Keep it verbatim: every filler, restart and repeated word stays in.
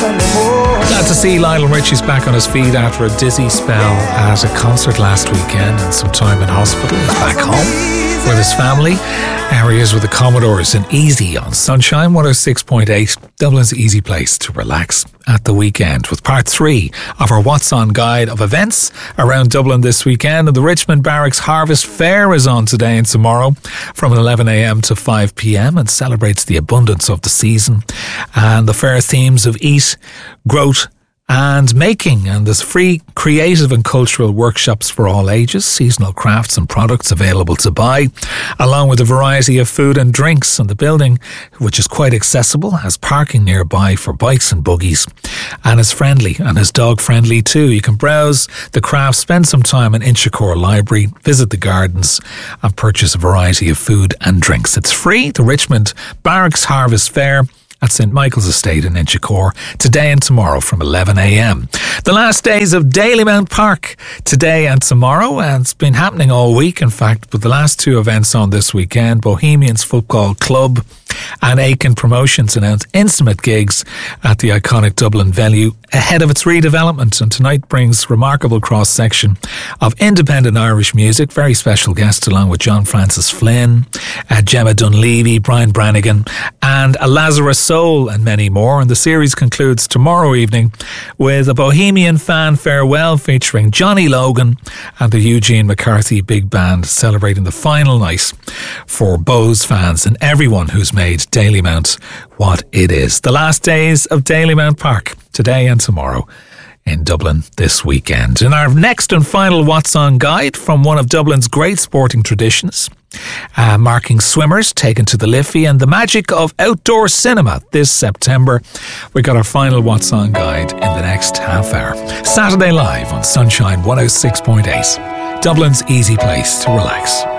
Glad to see Lionel Richie's back on his feet after a dizzy spell at a concert last weekend and some time in hospital. He's back home with his family. Areas with the Commodores and Easy on Sunshine one oh six point eight, Dublin's easy place to relax at the weekend, with part three of our What's On guide of events around Dublin this weekend. And the Richmond Barracks Harvest Fair is on today and tomorrow from eleven a.m. to five p.m. and celebrates the abundance of the season. And the fair themes of eat, growth and making, and there's free creative and cultural workshops for all ages, seasonal crafts and products available to buy, along with a variety of food and drinks. And the building, which is quite accessible, has parking nearby for bikes and buggies, and is friendly and is dog friendly too. You can browse the crafts, spend some time in Inchicore Library, visit the gardens and purchase a variety of food and drinks. It's free. The Richmond Barracks Harvest Fair at Saint Michael's Estate in Inchicore today and tomorrow from eleven a.m. The last days of Dalymount Park today and tomorrow, and it's been happening all week in fact, but the last two events on this weekend, Bohemians Football Club and Aiken Promotions announced intimate gigs at the iconic Dublin venue ahead of its redevelopment, and tonight brings remarkable cross-section of independent Irish music, very special guests along with John Francis Flynn, uh, Gemma Dunleavy, Brian Brannigan and a Lazarus Soul and many more. And the series concludes tomorrow evening with a Bohemian fan farewell featuring Johnny Logan and the Eugene McCarthy Big Band, celebrating the final night for Bows fans and everyone who's made Dalymount what it is. The last days of Dalymount Park today and tomorrow in Dublin this weekend. In our next and final What's On guide from one of Dublin's great sporting traditions, uh, marking swimmers taken to the Liffey and the magic of outdoor cinema this September. We got our final What's On guide in the next half hour. Saturday Live on Sunshine one oh six point eight, Dublin's easy place to relax.